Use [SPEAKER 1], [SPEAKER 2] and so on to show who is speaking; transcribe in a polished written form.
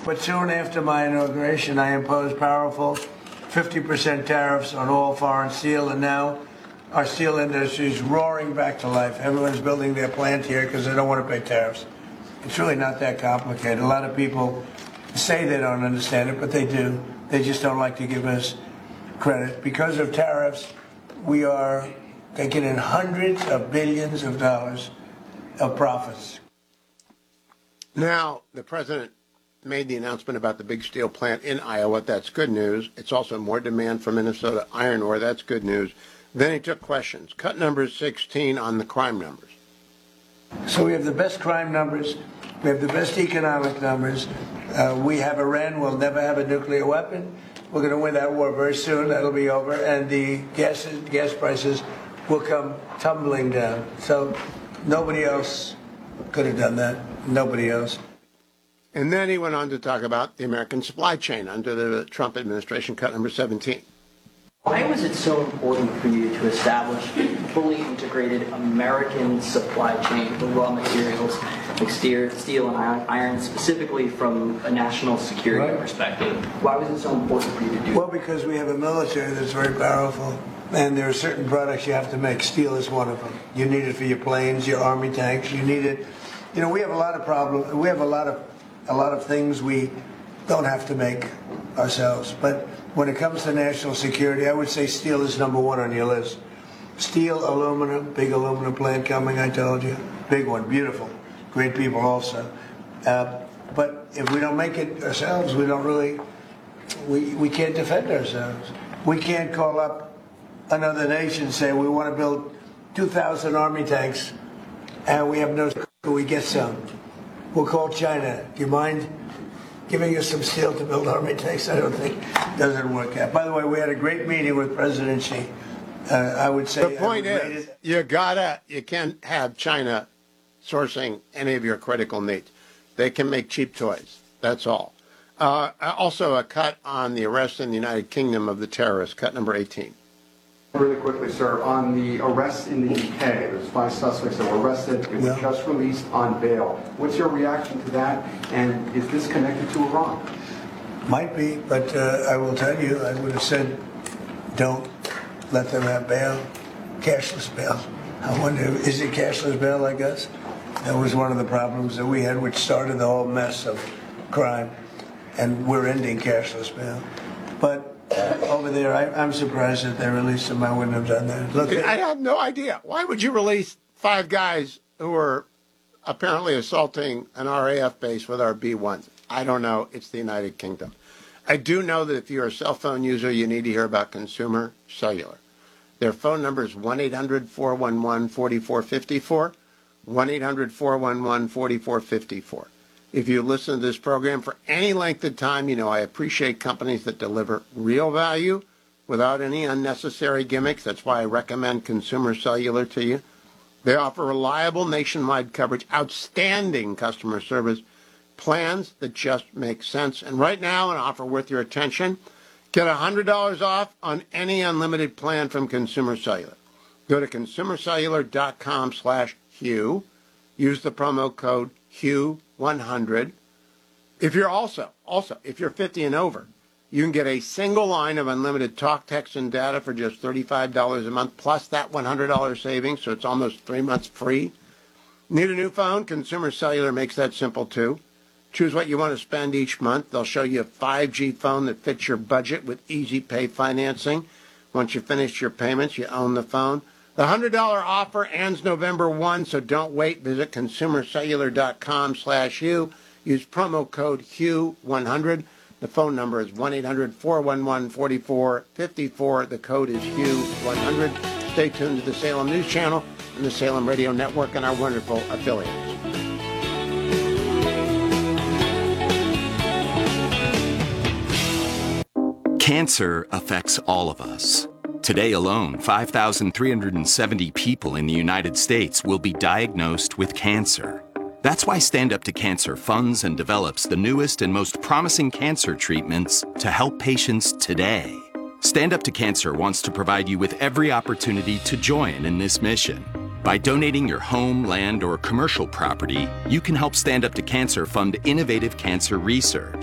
[SPEAKER 1] But soon after my inauguration, I imposed powerful 50% tariffs on all foreign steel, and now our steel industry is roaring back to life. Everyone's building their plant here because they don't want to pay tariffs. It's really not that complicated. A lot of people say they don't understand it, but they do. They just don't like to give us credit. Because of tariffs, we are taking in hundreds of billions of dollars of profits.
[SPEAKER 2] Now, the president made the announcement about the big steel plant in Iowa. That's good news. It's also more demand for Minnesota iron ore. That's good news. Then he took questions. Cut number 16 on the crime numbers.
[SPEAKER 1] So we have the best crime numbers. We have the best economic numbers. We have Iran will never have a nuclear weapon. We're going to win that war very soon. That'll be over. And the gas prices will come tumbling down. So nobody else could have done that. Nobody else.
[SPEAKER 2] And then he went on to talk about the American supply chain under the Trump administration, cut number 17.
[SPEAKER 3] Why was it so important for you to establish a fully integrated American supply chain for raw materials like steel and iron, specifically from a national security perspective? Why was it so important for you to do
[SPEAKER 1] Well, because we have a military that's very powerful, and there are certain products you have to make. Steel is one of them. You need it for your planes, your army tanks. You need it. You know, we have a lot of problems. We have a lot of things we don't have to make ourselves, but when it comes to national security, I would say steel is number one on your list. Steel, aluminum, big aluminum plant coming, I told you. Big one, beautiful. Great people also. But if we don't make it ourselves, we don't really, we can't defend ourselves. We can't call up another nation and say we want to build 2,000 army tanks and we have no, we get some. We'll call China. Do you mind giving us some steel to build army tanks? I don't think it doesn't work out. By the way, we had a great meeting with President Xi. I would say
[SPEAKER 2] the point is you can't have China sourcing any of your critical needs. They can make cheap toys. That's all. Also, a cut on the arrest in the United Kingdom of the terrorists, cut number 18.
[SPEAKER 4] Really quickly, sir, on the arrests in the UK, there's 5 suspects that were arrested. They were just released on bail. What's your reaction to that? And is this connected to Iran?
[SPEAKER 1] Might be, but I will tell you, I would have said, don't let them have bail, cashless bail. I wonder, is it cashless bail, I guess? That was one of the problems that we had, which started the whole mess of crime. And we're ending cashless bail. But over there, I'm surprised that they released him. I wouldn't have done that. Look,
[SPEAKER 2] I have no idea. Why would you release 5 guys who were apparently assaulting an RAF base with our B-1s? I don't know. It's the United Kingdom. I do know that if you're a cell phone user, you need to hear about Consumer Cellular. Their phone number is 1-800-411-4454, 1-800-411-4454. If you listen to this program for any length of time, you know I appreciate companies that deliver real value without any unnecessary gimmicks. That's why I recommend Consumer Cellular to you. They offer reliable nationwide coverage, outstanding customer service, plans that just make sense. And right now, an offer worth your attention. Get $100 off on any unlimited plan from Consumer Cellular. Go to consumercellular.com/Hugh. Use the promo code Hugh100. If you're also, if you're 50 and over, you can get a single line of unlimited talk, text, and data for just $35 a month, plus that $100 savings, so it's almost 3 months free. Need a new phone? Consumer Cellular makes that simple, too. Choose what you want to spend each month. They'll show you a 5G phone that fits your budget with easy pay financing. Once you finish your payments, you own the phone. The $100 offer ends November 1, so don't wait. Visit consumercellular.com/Hugh. Use promo code Hugh100. The phone number is 1-800-411-4454. The code is Hugh100. Stay tuned to the Salem News Channel and the Salem Radio Network and our wonderful affiliates.
[SPEAKER 5] Cancer affects all of us. Today alone, 5,370 people in the United States will be diagnosed with cancer. That's why Stand Up to Cancer funds and develops the newest and most promising cancer treatments to help patients today. Stand Up to Cancer wants to provide you with every opportunity to join in this mission. By donating your home, land, or commercial property, you can help Stand Up to Cancer fund innovative cancer research.